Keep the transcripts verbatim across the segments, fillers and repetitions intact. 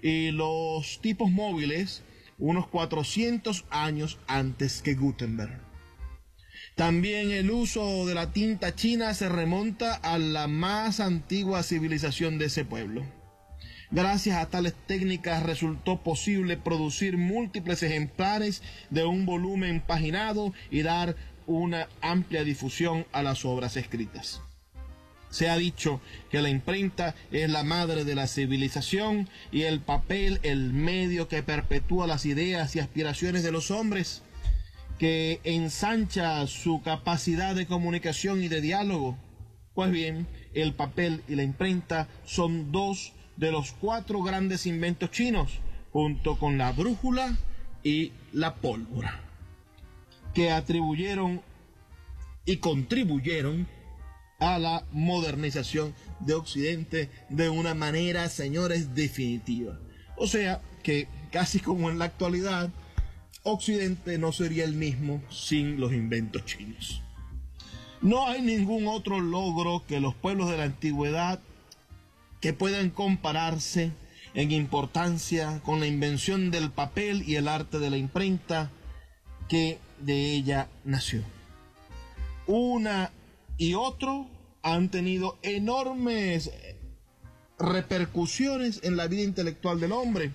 y los tipos móviles unos cuatrocientos años antes que Gutenberg. También el uso de la tinta china se remonta a la más antigua civilización de ese pueblo. Gracias a tales técnicas resultó posible producir múltiples ejemplares de un volumen paginado y dar una amplia difusión a las obras escritas. Se ha dicho que la imprenta es la madre de la civilización y el papel el medio que perpetúa las ideas y aspiraciones de los hombres, que ensancha su capacidad de comunicación y de diálogo. Pues bien, el papel y la imprenta son dos de los cuatro grandes inventos chinos, junto con la brújula y la pólvora, que atribuyeron y contribuyeron a la modernización de Occidente de una manera, señores, definitiva. O sea, que casi como en la actualidad, Occidente no sería el mismo sin los inventos chinos. No hay ningún otro logro que los pueblos de la antigüedad que puedan compararse en importancia con la invención del papel y el arte de la imprenta que de ella nació. Una y otro han tenido enormes repercusiones en la vida intelectual del hombre.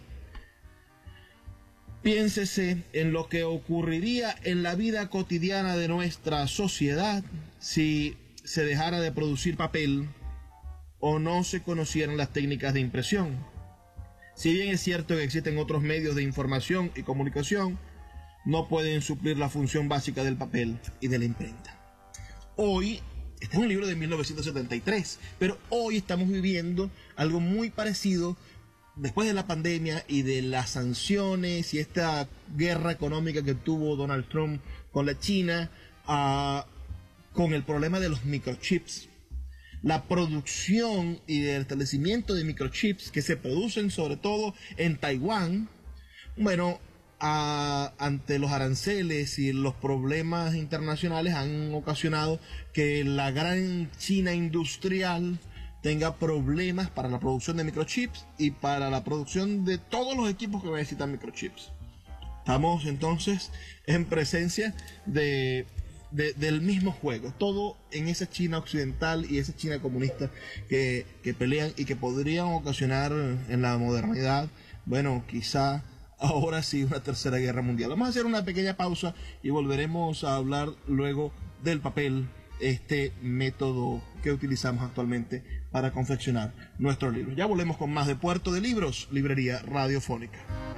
Piénsese en lo que ocurriría en la vida cotidiana de nuestra sociedad si se dejara de producir papel o no se conocieran las técnicas de impresión. Si bien es cierto que existen otros medios de información y comunicación, no pueden suplir la función básica del papel y de la imprenta. Hoy, este es un libro de mil novecientos setenta y tres, pero hoy estamos viviendo algo muy parecido después de la pandemia y de las sanciones y esta guerra económica que tuvo Donald Trump con la China, uh, con el problema de los microchips. La producción y el establecimiento de microchips que se producen sobre todo en Taiwán, bueno, a, ante los aranceles y los problemas internacionales han ocasionado que la gran China industrial tenga problemas para la producción de microchips y para la producción de todos los equipos que necesitan microchips. Estamos entonces en presencia de, de, del mismo juego, todo en esa China occidental y esa China comunista que, que pelean y que podrían ocasionar en la modernidad, bueno, quizá ahora sí una tercera guerra mundial. Vamos a hacer una pequeña pausa y volveremos a hablar luego del papel, este método que utilizamos actualmente para confeccionar nuestros libros. Ya volvemos con más de Puerto de Libros, librería radiofónica.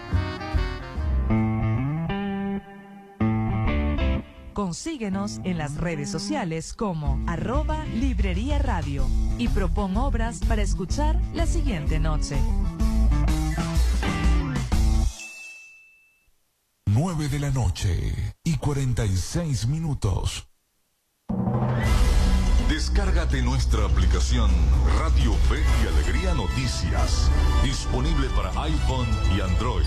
Consíguenos en las redes sociales como arroba librería radio y propon obras para escuchar la siguiente noche. nueve de la noche y cuarenta y seis minutos. Descárgate nuestra aplicación Radio Fe y Alegría Noticias, disponible para iPhone y Android.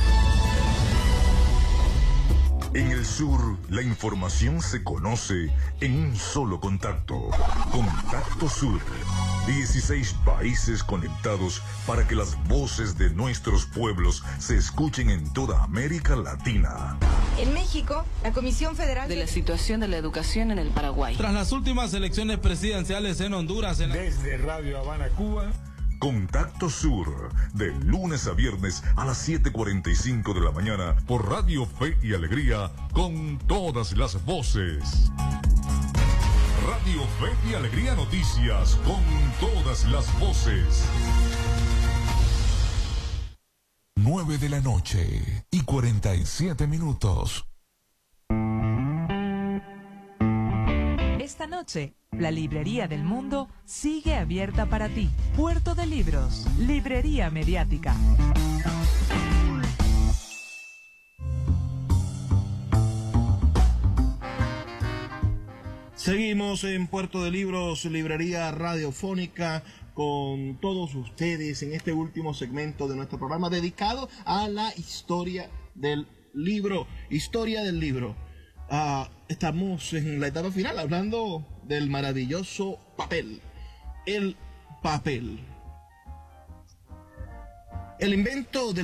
En el sur, la información se conoce en un solo contacto. Contacto Sur. dieciséis países conectados para que las voces de nuestros pueblos se escuchen en toda América Latina. En México, la Comisión Federal de la situación de la educación en el Paraguay. Tras las últimas elecciones presidenciales en Honduras. En la... Desde Radio Habana, Cuba. Contacto Sur, de lunes a viernes a las siete cuarenta y cinco de la mañana por Radio Fe y Alegría, con todas las voces. Radio Fe y Alegría Noticias, con todas las voces. nueve de la noche y cuarenta y siete minutos. Esta noche, la Librería del Mundo sigue abierta para ti. Puerto de Libros, librería mediática. Seguimos en Puerto de Libros, librería radiofónica, con todos ustedes en este último segmento de nuestro programa dedicado a la historia del libro. Historia del libro. Uh, estamos en la etapa final hablando del maravilloso papel. El papel. El invento del